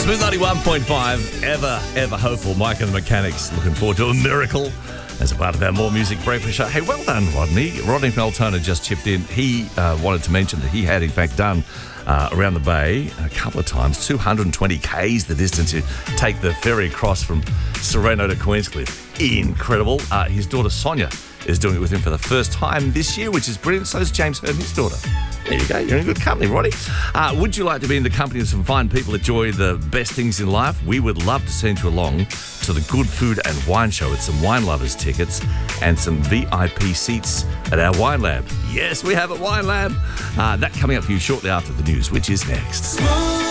Smooth 91.5, ever hopeful. Mike and the Mechanics looking forward to a miracle as a part of our More Music Breakfast show. Hey, well done, Rodney. Rodney from Altona just chipped in. He wanted to mention that he had, in fact, done around the bay a couple of times, 220 Ks the distance to take the ferry across from Sereno to Queenscliff. Incredible. His daughter, Sonia, is doing it with him for the first time this year, which is brilliant. So is James Hurd, his daughter. There you go. You're in good company, Roddy. Would you like to be in the company of some fine people that enjoy the best things in life? We would love to send you along to the Good Food and Wine Show with some Wine Lovers tickets and some VIP seats at our Wine Lab. Yes, we have a Wine Lab. That coming up for you shortly after the news, which is next.